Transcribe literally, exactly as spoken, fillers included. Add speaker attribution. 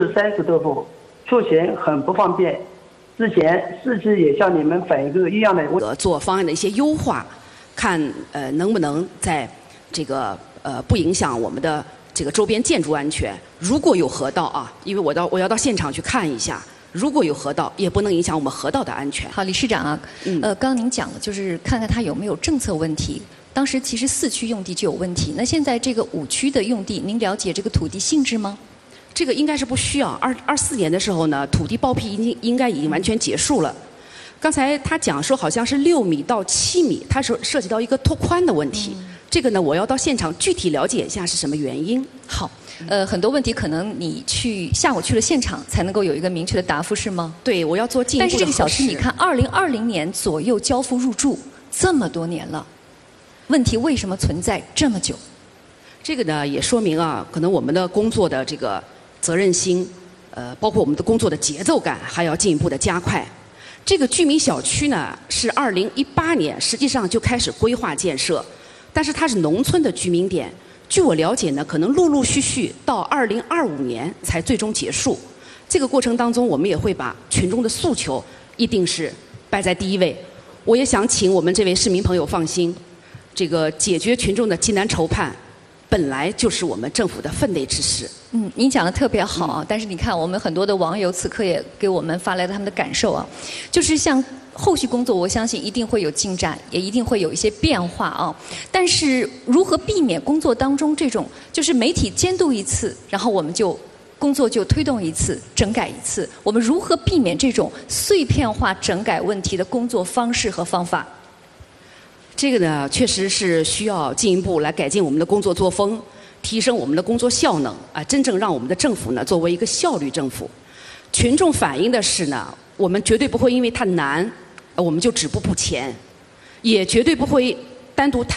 Speaker 1: 三十多部，出行很不方便。之前市区也向你们反映过一样的问题，
Speaker 2: 做方案的一些优化，看呃能不能在这个呃不影响我们的这个周边建筑安全。如果有河道啊，因为我到我要到现场去看一下，如果有河道，也不能影响我们河道的安全。
Speaker 3: 好，理事长啊，嗯、呃，刚刚您讲了，就是看看它有没有政策问题。当时其实四区用地就有问题，那现在这个五区的用地，您了解这个土地性质吗？
Speaker 2: 这个应该是不需要。二二四年的时候呢，土地报批已经应该已经完全结束了。刚才他讲说好像是六米到七米，它是涉及到一个拓宽的问题。嗯、这个呢，我要到现场具体了解一下是什么原因。
Speaker 3: 好，呃，很多问题可能你去下午去了现场才能够有一个明确的答复，是吗？
Speaker 2: 对，我要做进一步的核实。
Speaker 3: 但是这个小区，你看，二零二零年左右交付入住，这么多年了，问题为什么存在这么久？
Speaker 2: 这个呢，也说明啊，可能我们的工作的这个责任心，呃，包括我们的工作的节奏感，还要进一步的加快。这个居民小区呢，是二零一八年实际上就开始规划建设，但是它是农村的居民点。据我了解呢，可能陆陆续续到二零二五年才最终结束。这个过程当中，我们也会把群众的诉求一定是摆在第一位。我也想请我们这位市民朋友放心，这个解决群众的急难愁盼，本来就是我们政府的分内之事。
Speaker 3: 嗯，您讲的特别好啊，但是你看，我们很多的网友此刻也给我们发来了他们的感受啊，就是像后续工作，我相信一定会有进展，也一定会有一些变化啊。但是如何避免工作当中这种就是媒体监督一次，然后我们就工作就推动一次，整改一次，我们如何避免这种碎片化整改问题的工作方式和方法？
Speaker 2: 这个呢，确实是需要进一步来改进我们的工作作风，提升我们的工作效能啊，真正让我们的政府呢作为一个效率政府。群众反映的是呢，我们绝对不会因为它难，我们就止步不前，也绝对不会单独探。